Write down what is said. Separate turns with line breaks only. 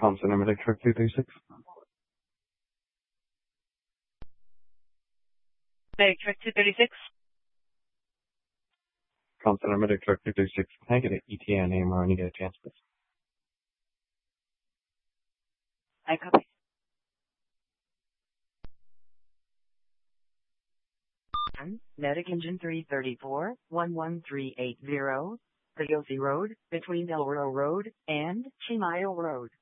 Consonant number truck 236.
Medic truck 236.
Consonant number truck 236. Can I get an ETA name when you get a chance, please?
I copy. Medic engine 334, 11380, Legacy Road, between Del Rio Road and Chimayo Road.